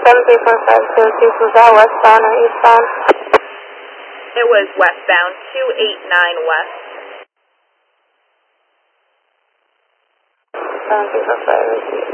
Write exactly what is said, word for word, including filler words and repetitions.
seven three four five zero two, was that westbound or eastbound? It was westbound, two eight nine west. seven three four five zero two.